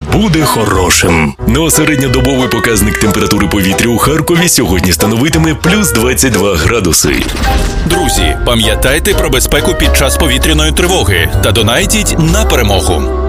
буде хорошим. Ну а середньодобовий показник температури повітря у Харкові сьогодні становитиме плюс 22 градуси. Друзі, пам'ятайте про безпеку під час повітряної тривоги та донайтіть на перемогу.